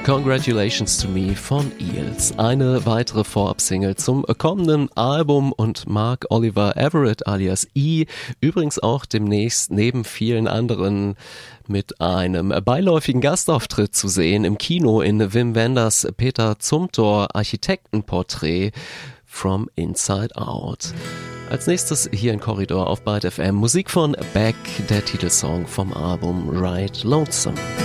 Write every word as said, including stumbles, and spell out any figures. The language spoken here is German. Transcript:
Congratulations to Me von Eels. Eine weitere Vorab-Single zum kommenden Album und Mark Oliver Everett alias E. Übrigens auch demnächst neben vielen anderen mit einem beiläufigen Gastauftritt zu sehen im Kino in Wim Wenders Peter Zumthor Architektenporträt From Inside Out. Als nächstes hier in Korridor auf Byte F M Musik von Beck, der Titelsong vom Album Ride Lonesome.